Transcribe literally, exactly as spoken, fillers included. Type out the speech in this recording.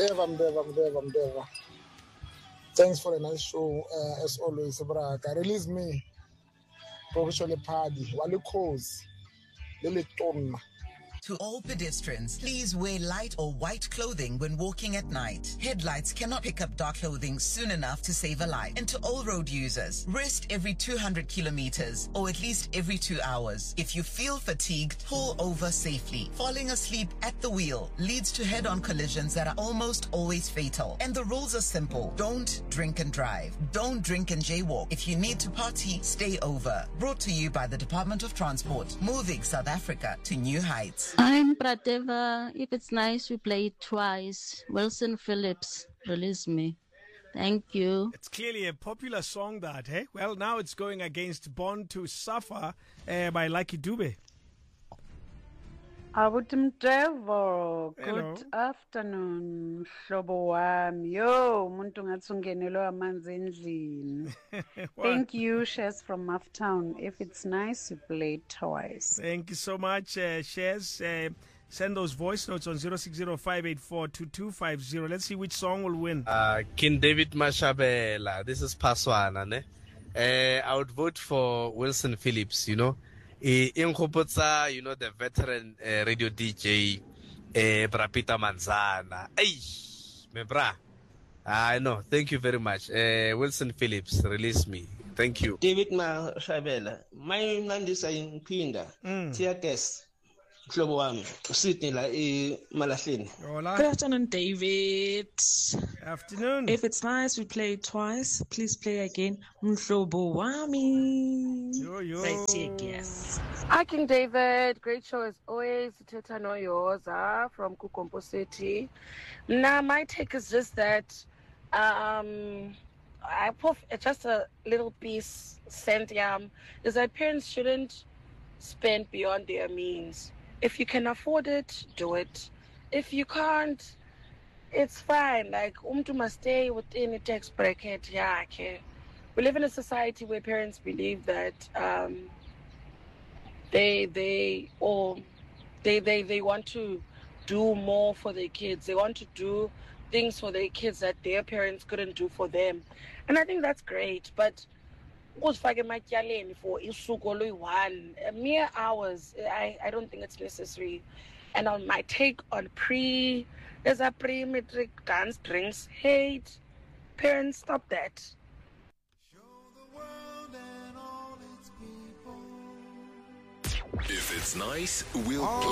Deva, I'm Deva, I'm Deva, I'm Deva. Thanks for a nice show, uh, as always, Braga. Release me, Professional Party, Wali Cause, Lily Tonna. To all pedestrians, please wear light or white clothing when walking at night. Headlights cannot pick up dark clothing soon enough to save a life. And to all road users, rest every two hundred kilometers or at least every two hours. If you feel fatigued, pull over safely. Falling asleep at the wheel leads to head-on collisions that are almost always fatal. And the rules are simple. Don't drink and drive. Don't drink and jaywalk. If you need to party, stay over. Brought to you by the Department of Transport, moving South Africa to new heights. I'm Prateva. If it's nice, we play it twice. Wilson Phillips, release me. Thank you. It's clearly a popular song, that, eh? Well, now it's going against Born to Suffer uh, by Lucky Dube. Awutimdevo, good afternoon, hlobo wami. Yo, umuntu ngathi ungenelwe amanzi endlini. Thank you, Shes from Mufftown. If it's nice, you play it twice. Thank you so much, uh, Shes. Uh, send those voice notes on zero six zero five eight four two two five zero. Let's see which song will win. Uh, King David Mashabela. This is Paswana, ne? Uh, I would vote for Wilson Phillips, you know. In Khopotsa, you know, the veteran uh, radio D J, uh, Brapita Manzana. Hey, me bra. I know. Thank you very much. Uh, Wilson Phillips, release me. Thank you. David Mashabela. My name is Pinda. Tia guest. Hlobo wami. Sydney la e Malahleni. Good afternoon, David. Afternoon. If it's nice, we play it twice. Please play again. Mhlobo wami. Yo yo. Yes. Hi, King David. Great show as always. Teta no yoza from Kukompo City. Now, my take is just that um, I put just a little piece sent yam is that parents shouldn't spend beyond their means. If you can afford it, do it. If you can't, it's fine. Like, umtu must stay within a tax bracket. Yeah, okay. We live in a society where parents believe that um, they they or they they they want to do more for their kids. They want to do things for their kids that their parents couldn't do for them, and I think that's great. But uzifake ematyaleni for isuku oluyi-one, mere hours, I, I don't think it's necessary. And on my take on pre, there's a pre-matric dance drinks hate. Parents, stop that. If it's nice, we'll